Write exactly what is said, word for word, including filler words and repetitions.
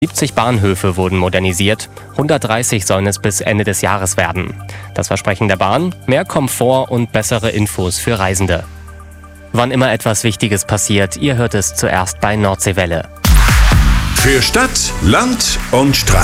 siebzig Bahnhöfe wurden modernisiert, hundertdreißig sollen es bis Ende des Jahres werden. Das Versprechen der Bahn: mehr Komfort und bessere Infos für Reisende. Wann immer etwas Wichtiges passiert, ihr hört es zuerst bei Nordseewelle. Für Stadt, Land und Strand.